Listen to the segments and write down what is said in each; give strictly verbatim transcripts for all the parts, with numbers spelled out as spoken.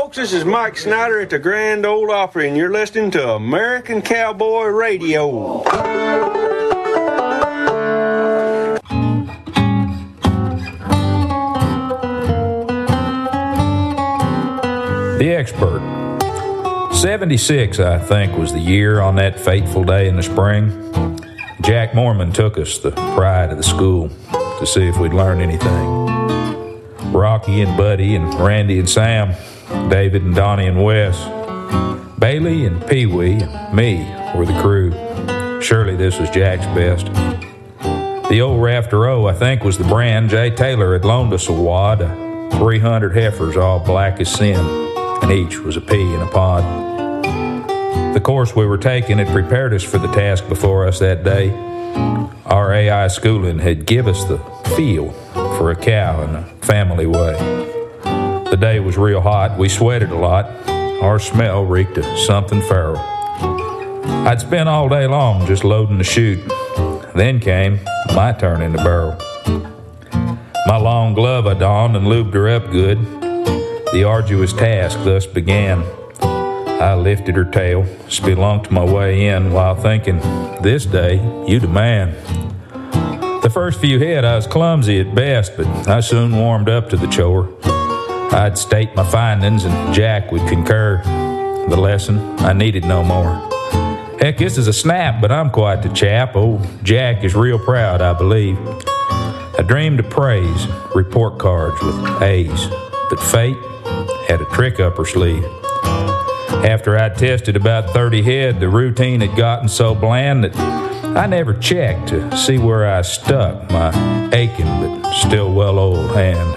folks, this is Mike Snyder at the Grand Ole Opry, and you're listening to American Cowboy Radio. The Expert. seventy-six, I think, was the year on that fateful day in the spring. Jack Mormon took us, the pride of the school, to see if we'd learn anything. Rocky and Buddy and Randy and Sam, David and Donnie and Wes, Bailey and Pee Wee and me were the crew. Surely this was Jack's best. The old Rafter O, I think, was the brand. Jay Taylor had loaned us a wad of three hundred heifers, all black as sin, and each was a pea in a pod. The course we were taking had prepared us for the task before us that day. Our A I schooling had give us the feel for a cow in a family way. The day was real hot. We sweated a lot. Our smell reeked of something feral. I'd spent all day long just loading the chute. Then came my turn in the barrel. My long glove I donned and lubed her up good. The arduous task thus began. I lifted her tail, spelunked my way in while thinking, this day, you the man. The first few head I was clumsy at best, but I soon warmed up to the chore. I'd state my findings and Jack would concur. The lesson, I needed no more. Heck, this is a snap, but I'm quite the chap. Old Jack is real proud, I believe. I dreamed of praise, report cards with A's, but fate had a trick up her sleeve. After I'd tested about thirty head, the routine had gotten so bland that I never checked to see where I stuck my aching but still well-oiled hand.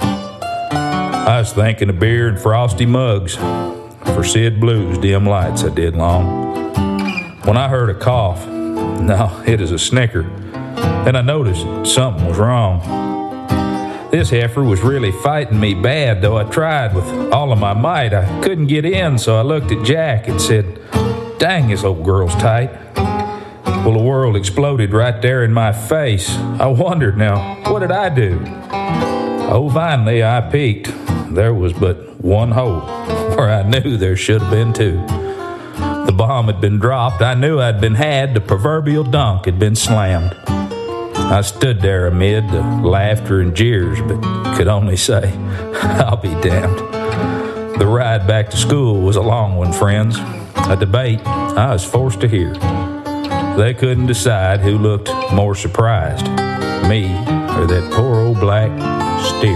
I was thinking of beer and frosty mugs. For Sid Blue's dim lights I did long. When I heard a cough, no, it is a snicker, then I noticed something was wrong. This heifer was really fighting me bad, though I tried with all of my might. I couldn't get in, so I looked at Jack and said, dang, this old girl's tight. Well, the world exploded right there in my face. I wondered, now, what did I do? Oh, finally, I peeked. There was but one hole, where I knew there should have been two. The bomb had been dropped. I knew I'd been had. The proverbial dunk had been slammed. I stood there amid the laughter and jeers, but could only say, I'll be damned. The ride back to school was a long one, friends. A debate I was forced to hear. They couldn't decide who looked more surprised, me or that poor old black steer.